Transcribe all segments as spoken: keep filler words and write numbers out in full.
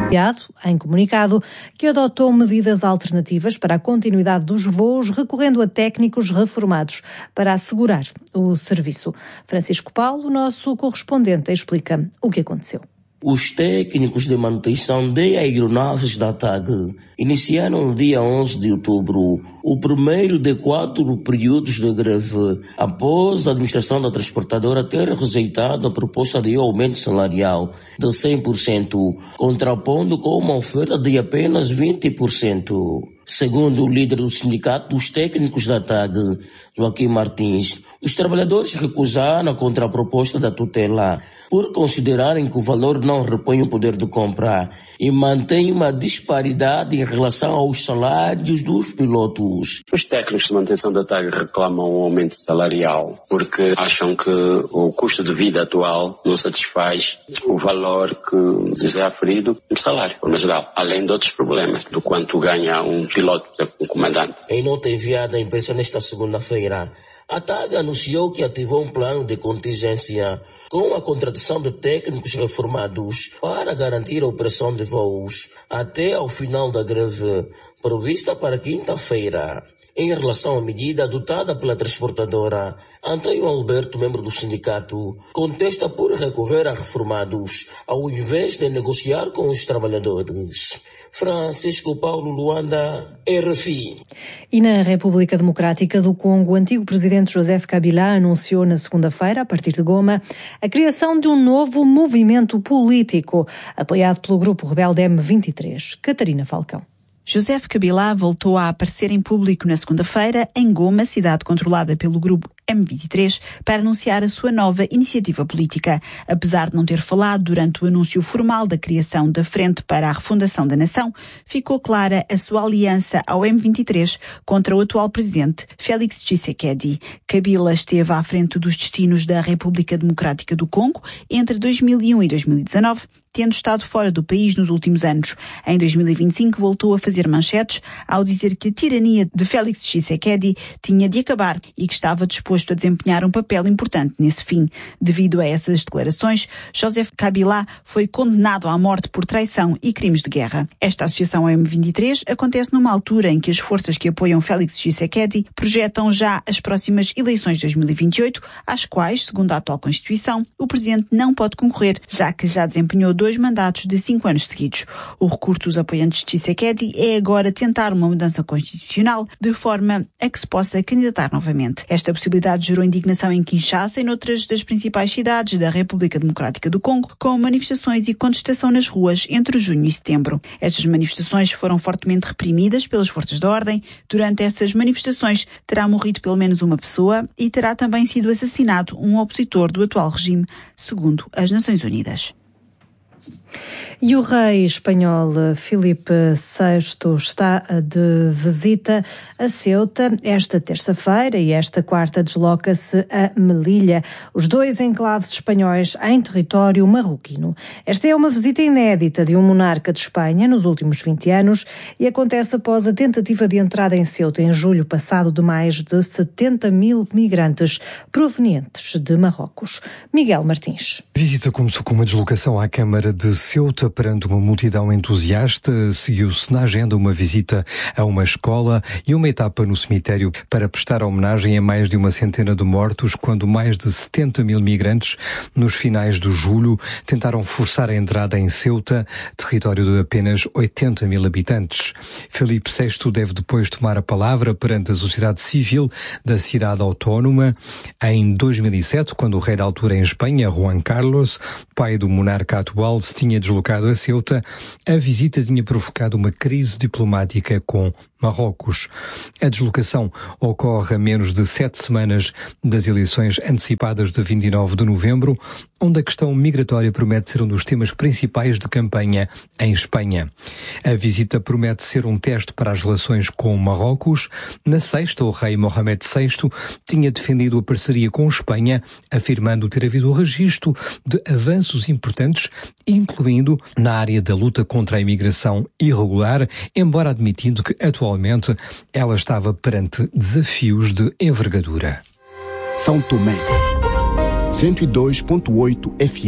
Em comunicado, que adotou medidas alternativas para a continuidade dos voos, recorrendo a técnicos reformados para assegurar o serviço. Francisco Paulo, nosso correspondente, explica o que aconteceu. Os técnicos de manutenção de aeronaves da T A G iniciaram no dia onze de outubro o primeiro de quatro períodos de greve, após a administração da transportadora ter rejeitado a proposta de aumento salarial de cem por cento, contrapondo com uma oferta de apenas vinte por cento. Segundo o líder do sindicato dos técnicos da T A G, Joaquim Martins, os trabalhadores recusaram a contraproposta da tutela por considerarem que o valor não repõe o poder de compra e mantém uma disparidade em relação aos salários dos pilotos. Os técnicos de manutenção da T A G reclamam um aumento salarial porque acham que o custo de vida atual não satisfaz o valor que lhes é aferido no salário, no geral, além de outros problemas, do quanto ganha um piloto, um comandante. Em nota enviada à imprensa nesta segunda-feira, a T A G anunciou que ativou um plano de contingência com a contratação de técnicos reformados para garantir a operação de voos até ao final da greve, prevista para quinta-feira. Em relação à medida adotada pela transportadora, Antônio Alberto, membro do sindicato, contesta por recorrer a reformados ao invés de negociar com os trabalhadores. Francisco Paulo, Luanda, R F I. E na República Democrática do Congo, o antigo presidente Joseph Kabila anunciou na segunda-feira, a partir de Goma, a criação de um novo movimento político, apoiado pelo grupo rebelde M vinte e três. Catarina Falcão. Joseph Kabila voltou a aparecer em público na segunda-feira em Goma, cidade controlada pelo grupo M vinte e três, para anunciar a sua nova iniciativa política. Apesar de não ter falado durante o anúncio formal da criação da Frente para a Refundação da Nação, ficou clara a sua aliança ao M vinte e três contra o atual presidente Félix Tshisekedi. Kabila esteve à frente dos destinos da República Democrática do Congo entre dois mil e um e dois mil e dezanove, tendo estado fora do país nos últimos anos. Em dois mil e vinte e cinco voltou a fazer manchetes ao dizer que a tirania de Félix Tshisekedi tinha de acabar e que estava disposto a desempenhar um papel importante nesse fim. Devido a essas declarações, Joseph Kabila foi condenado à morte por traição e crimes de guerra. Esta associação ao M vinte e três acontece numa altura em que as forças que apoiam Félix Tshisekedi projetam já as próximas eleições de dois mil e vinte e oito, às quais, segundo a atual Constituição, o presidente não pode concorrer, já que já desempenhou dois mandatos de cinco anos seguidos. O recurso dos apoiantes de Tshisekedi é agora tentar uma mudança constitucional de forma a que se possa candidatar novamente. Esta possibilidade gerou indignação em Kinshasa e noutras das principais cidades da República Democrática do Congo, com manifestações e contestação nas ruas entre junho e setembro. Estas manifestações foram fortemente reprimidas pelas forças da ordem. Durante essas manifestações terá morrido pelo menos uma pessoa e terá também sido assassinado um opositor do atual regime, segundo as Nações Unidas. E o rei espanhol Filipe sexto está de visita a Ceuta esta terça-feira e esta quarta desloca-se a Melilla, os dois enclaves espanhóis em território marroquino. Esta é uma visita inédita de um monarca de Espanha nos últimos vinte anos e acontece após a tentativa de entrada em Ceuta em julho passado de mais de setenta mil migrantes provenientes de Marrocos. Miguel Martins. A visita começou com uma deslocação à Câmara de Ceuta perante uma multidão entusiasta. Seguiu-se na agenda uma visita a uma escola e uma etapa no cemitério para prestar homenagem a mais de uma centena de mortos quando mais de setenta mil migrantes, nos finais de julho, tentaram forçar a entrada em Ceuta, território de apenas oitenta mil habitantes. Filipe sexto deve depois tomar a palavra perante a sociedade civil da cidade autónoma. Em dois mil e sete, quando o rei da altura em Espanha, Juan Carlos, pai do monarca atual, se tinha deslocado a Ceuta, a visita tinha provocado uma crise diplomática com Marrocos. A deslocação ocorre a menos de sete semanas das eleições antecipadas de vinte e nove de novembro, onde a questão migratória promete ser um dos temas principais de campanha em Espanha. A visita promete ser um teste para as relações com Marrocos. Na sexta, o rei Mohamed sexto tinha defendido a parceria com Espanha, afirmando ter havido o registro de avanços importantes, incluindo na área da luta contra a imigração irregular, embora admitindo que atualmente ela estava perante desafios de envergadura. São Tomé, cento e dois ponto oito F M.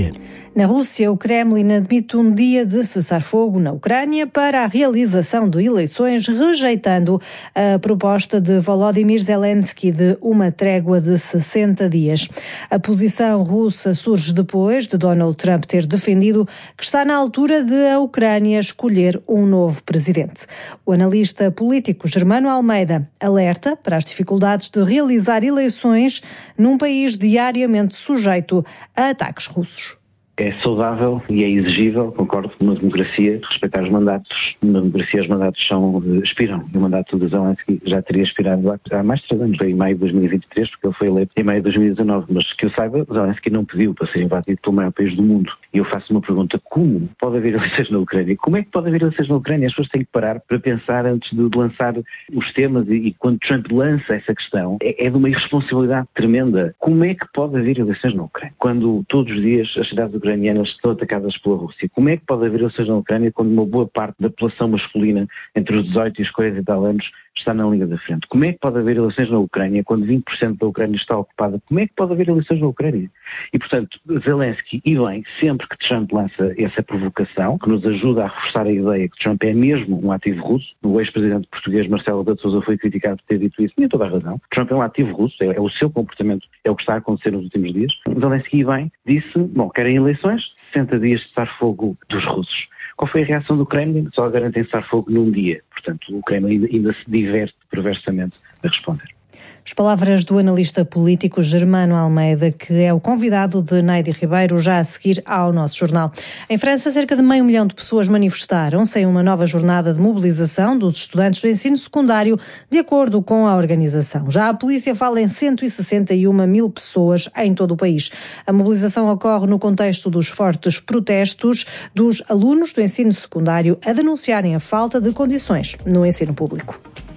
Na Rússia, o Kremlin admite um dia de cessar-fogo na Ucrânia para a realização de eleições, rejeitando a proposta de Volodymyr Zelensky de uma trégua de sessenta dias. A posição russa surge depois de Donald Trump ter defendido que está na altura de a Ucrânia escolher um novo presidente. O analista político Germano Almeida alerta para as dificuldades de realizar eleições num país diariamente sujeito a ataques russos. É saudável e é exigível, concordo, numa democracia, respeitar os mandatos. Numa democracia os mandatos são, expiram. E o mandato de Zelensky já teria expirado há mais de três anos, em maio de dois mil e vinte e três, porque ele foi eleito em maio de dois mil e dezanove. Mas que eu saiba, Zelensky não pediu para ser invadido pelo maior país do mundo. E eu faço uma pergunta: como pode haver eleições na Ucrânia? Como é que pode haver eleições na Ucrânia? As pessoas têm que parar para pensar antes de lançar os temas, e, e quando Trump lança essa questão, é, é de uma irresponsabilidade tremenda. Como é que pode haver eleições na Ucrânia? Quando todos os dias as cidades ucranianas estão atacadas pela Rússia. Como é que pode haver eleições na Ucrânia quando uma boa parte da população masculina entre os dezoito e os quarenta e tal anos está na linha da frente? Como é que pode haver eleições na Ucrânia quando vinte por cento da Ucrânia está ocupada? Como é que pode haver eleições na Ucrânia? E, portanto, Zelensky, e bem, sempre que Trump lança essa provocação, que nos ajuda a reforçar a ideia que Trump é mesmo um ativo russo, o ex-presidente português Marcelo Rebelo de Sousa foi criticado por ter dito isso, tinha toda a razão. Trump é um ativo russo, é, é o seu comportamento, é o que está a acontecer nos últimos dias. Zelensky, e bem, disse, bom, querem eleições, sessenta dias de cessar-fogo dos russos. Qual foi a reação do Kremlin? Só garantem cessar-fogo num dia. Portanto, o Kremlin ainda se diverte perversamente a responder. As palavras do analista político Germano Almeida, que é o convidado de Neide Ribeiro, já a seguir ao nosso jornal. Em França, cerca de meio milhão de pessoas manifestaram-se em uma nova jornada de mobilização dos estudantes do ensino secundário, de acordo com a organização. Já a polícia fala em cento e sessenta e uma mil pessoas em todo o país. A mobilização ocorre no contexto dos fortes protestos dos alunos do ensino secundário a denunciarem a falta de condições no ensino público.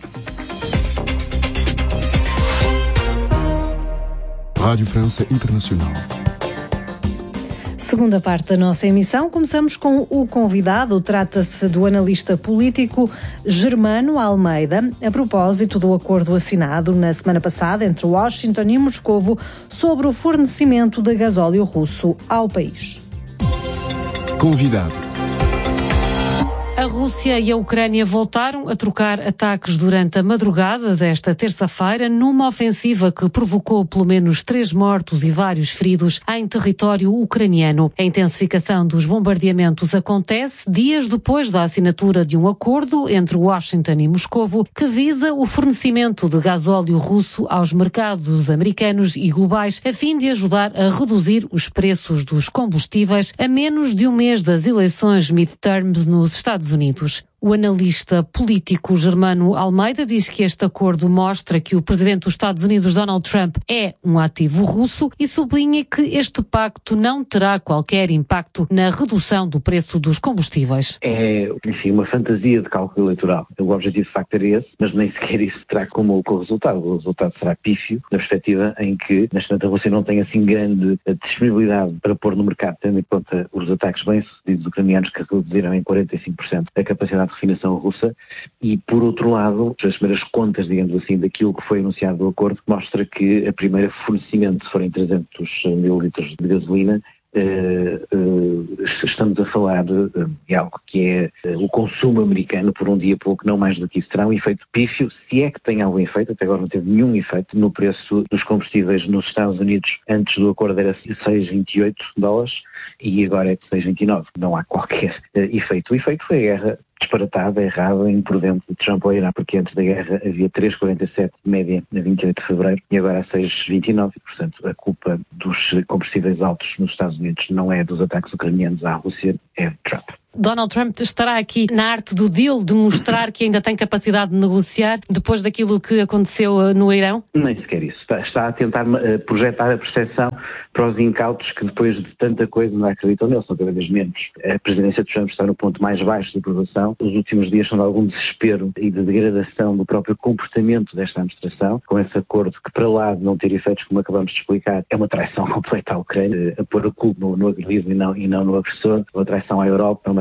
Rádio França Internacional. Segunda parte da nossa emissão, começamos com o convidado. Trata-se do analista político Germano Almeida, a propósito do acordo assinado na semana passada entre Washington e Moscovo sobre o fornecimento de gasóleo russo ao país. Convidado. A Rússia e a Ucrânia voltaram a trocar ataques durante a madrugada desta terça-feira numa ofensiva que provocou pelo menos três mortos e vários feridos em território ucraniano. A intensificação dos bombardeamentos acontece dias depois da assinatura de um acordo entre Washington e Moscovo que visa o fornecimento de gasóleo russo aos mercados americanos e globais a fim de ajudar a reduzir os preços dos combustíveis a menos de um mês das eleições midterms nos Estados Unidos. O analista político Germano Almeida diz que este acordo mostra que o presidente dos Estados Unidos, Donald Trump, é um ativo russo e sublinha que este pacto não terá qualquer impacto na redução do preço dos combustíveis. É, enfim, uma fantasia de cálculo eleitoral. O objetivo de facto era esse, mas nem sequer isso terá como o resultado. O resultado será pífio, na perspectiva em que, neste momento, a Rússia não tem assim grande disponibilidade para pôr no mercado, tendo em conta os ataques bem-sucedidos ucranianos que reduziram em quarenta e cinco por cento a capacidade de refinação russa, e por outro lado, as primeiras contas, digamos assim, daquilo que foi anunciado do acordo, mostra que a primeira fornecimento, se forem trezentos mil litros de gasolina, uh, uh, estamos a falar uh, de algo que é uh, o consumo americano por um dia pouco, não mais do que isso. Terá um efeito pífio, se é que tem algum efeito, até agora não teve nenhum efeito no preço dos combustíveis nos Estados Unidos. Antes do acordo era seis vírgula vinte e oito dólares e agora é de seis vírgula vinte e nove. Não há qualquer uh, efeito. O efeito foi a guerra disparatada, errada, imprudente de Trump ao Irã, porque antes da guerra havia três vírgula quarenta e sete média na vinte e oito de fevereiro e agora há seis vírgula vinte e nove. Portanto, a culpa dos combustíveis altos nos Estados Unidos não é dos ataques ucranianos à Rússia, é de Trump. Donald Trump estará aqui na arte do deal, de mostrar que ainda tem capacidade de negociar depois daquilo que aconteceu no Irão? Nem sequer isso. Está, está a tentar uh, projetar a percepção para os incautos que depois de tanta coisa não acreditam nele, são cada vez menos. A presidência de Trump está no ponto mais baixo de aprovação. Os últimos dias são de algum desespero e de degradação do próprio comportamento desta administração, com esse acordo que, para lá de não ter efeitos, como acabamos de explicar, é uma traição completa à Ucrânia, a pôr a culpa no, no agredido e não, e não no agressor, uma traição à Europa, uma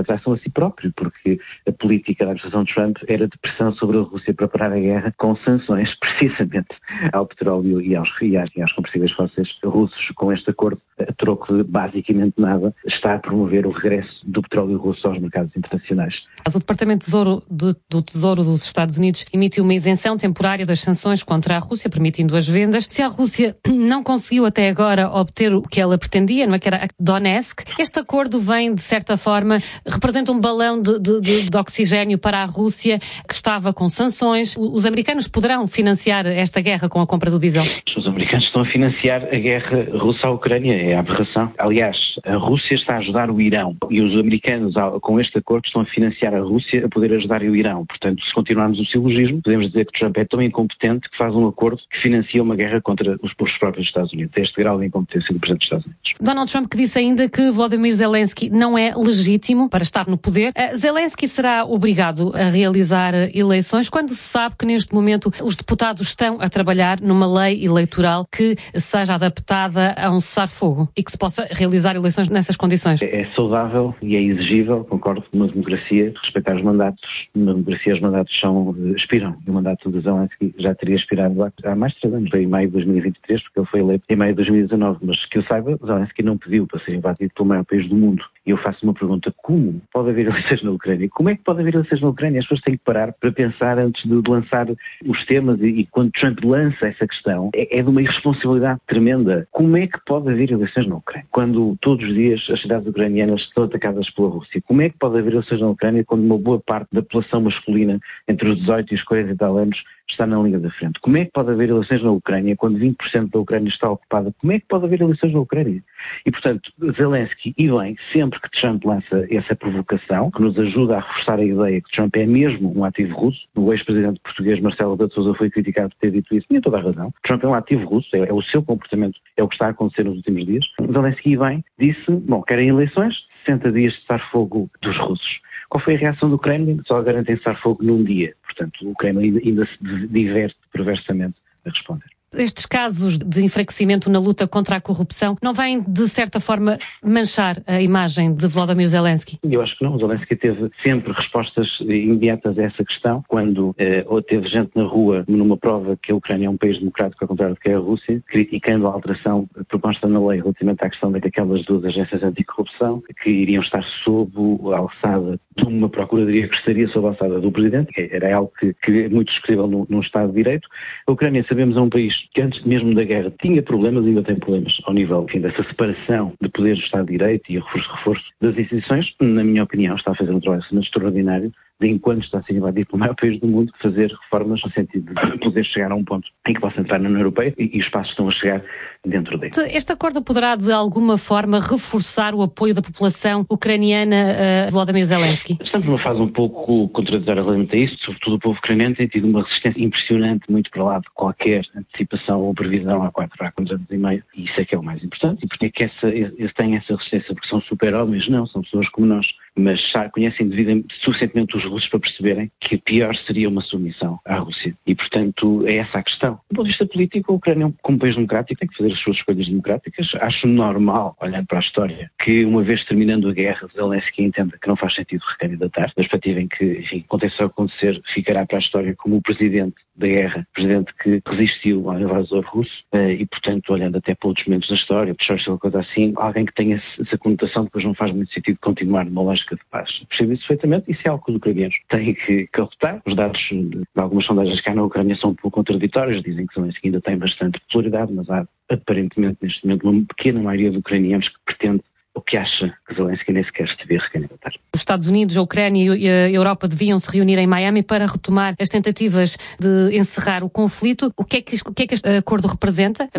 uma traição a si próprio, porque a política da administração Trump era de pressão sobre a Rússia para parar a guerra com sanções, precisamente ao petróleo e aos, e aos, e aos combustíveis fósseis russos. Com este acordo, a troco de basicamente nada, está a promover o regresso do petróleo russo aos mercados internacionais. O Departamento de Tesouro do, do Tesouro dos Estados Unidos emitiu uma isenção temporária das sanções contra a Rússia, permitindo as vendas. Se a Rússia não conseguiu até agora obter o que ela pretendia, não é que era a Donetsk, este acordo vem, de certa forma, representa um balão de, de, de, de oxigênio para a Rússia, que estava com sanções. Os americanos poderão financiar esta guerra com a compra do diesel? Os americanos estão a financiar a guerra russa à Ucrânia, é a aberração. Aliás, a Rússia está a ajudar o Irão e os americanos, com este acordo, estão a financiar a Rússia a poder ajudar o Irão. Portanto, se continuarmos o silogismo, podemos dizer que Trump é tão incompetente que faz um acordo que financia uma guerra contra os, os próprios Estados Unidos. Este grau de incompetência do Presidente dos Estados Unidos. Donald Trump que disse ainda que Volodymyr Zelensky não é legítimo para estar no poder. Zelensky será obrigado a realizar eleições quando se sabe que neste momento os deputados estão a trabalhar numa lei eleitoral que seja adaptada a um cessar-fogo e que se possa realizar eleições nessas condições. É saudável e é exigível, concordo, numa democracia, respeitar os mandatos. Numa democracia os mandatos são, expiram. E o mandato de Zelensky já teria expirado há mais de três anos, em maio de dois mil e vinte e três, porque ele foi eleito em maio de dois mil e dezanove. Mas que eu saiba, Zelensky não pediu para ser invadido pelo maior país do mundo. E eu faço uma pergunta: como pode haver eleições na Ucrânia? Como é que pode haver eleições na Ucrânia? As pessoas têm que parar para pensar antes de lançar os temas, e, e quando Trump lança essa questão, é, é de uma irresponsabilidade tremenda. Como é que pode haver eleições na Ucrânia quando todos os dias as cidades ucranianas são atacadas pela Rússia? Como é que pode haver eleições na Ucrânia quando uma boa parte da população masculina entre os dezoito e os quarenta e tal anos está na linha da frente? Como é que pode haver eleições na Ucrânia quando vinte por cento da Ucrânia está ocupada? Como é que pode haver eleições na Ucrânia? E, portanto, Zelensky, e bem, sempre que Trump lança essa provocação, que nos ajuda a reforçar a ideia que Trump é mesmo um ativo russo, o ex-presidente português Marcelo Rebelo de Sousa foi criticado por ter dito isso, tinha toda a razão. Trump é um ativo russo, é, é o seu comportamento, é o que está a acontecer nos últimos dias. Zelensky, e bem, disse, bom, querem eleições, sessenta dias de cessar-fogo dos russos. Qual foi a reação do Kremlin? Só garantem cessar-fogo num dia. Portanto, o Kremlin ainda se diverte perversamente a responder. Estes casos de enfraquecimento na luta contra a corrupção não vêm, de certa forma, manchar a imagem de Volodymyr Zelensky? Eu acho que não. O Zelensky teve sempre respostas imediatas a essa questão. Quando eh, ou teve gente na rua, numa prova que a Ucrânia é um país democrático, ao contrário do que é a Rússia, criticando a alteração proposta na lei relativamente à questão daquelas duas agências anticorrupção que iriam estar sob a alçada de uma procuradoria que estaria sob a alçada do Presidente, que era algo que, que é muito discutível num, num Estado de Direito. A Ucrânia, sabemos, é um país que antes mesmo da guerra tinha problemas e ainda tem problemas ao nível, enfim, dessa separação de poderes do Estado de Direito e o reforço, reforço das instituições. Na minha opinião, está a fazer um trabalho extraordinário de, enquanto está a ser invadido pelo maior país do mundo, fazer reformas no sentido de poder chegar a um ponto em que possa entrar na União Europeia, e, e os passos estão a chegar dentro dele. Este acordo poderá, de alguma forma, reforçar o apoio da população ucraniana a Volodymyr Zelensky? Estamos numa fase um pouco contraditória relativamente a isso. Sobretudo o povo ucraniano tem tido uma resistência impressionante, muito para lá de qualquer antecipação ou previsão há quatro, há quatro anos e meio, e isso é que é o mais importante. E porque é que essa, eles têm essa resistência? Porque são super-homens? Não, são pessoas como nós, mas já conhecem devidamente, suficientemente os russos para perceberem que pior seria uma submissão à Rússia. E, portanto, é essa a questão. Do ponto de vista político, a Ucrânia, como país democrático, tem que fazer as suas escolhas democráticas. Acho normal, olhando para a história, que uma vez terminando a guerra, Zelensky entenda que não faz sentido recandidatar, na perspectiva em que, enfim, aconteça a acontecer, ficará para a história como o presidente da guerra, presidente que resistiu ao invasor russo, e, portanto, olhando até para outros momentos da história, Churchill, coisa assim, alguém que tenha essa conotação depois não faz muito sentido continuar numa lógica de paz. Percebo isso perfeitamente, isso é algo que os ucranianos têm que, que optar. Os dados de algumas sondagens cá na Ucrânia são um pouco contraditórios, dizem que Zelensky ainda tem bastante popularidade, mas há aparentemente neste momento uma pequena maioria de ucranianos que pretende o que acha que Zelensky nem sequer se devia recandidatar. Os Estados Unidos, a Ucrânia e a Europa deviam se reunir em Miami para retomar as tentativas de encerrar o conflito. O que é que, o que é que este acordo representa?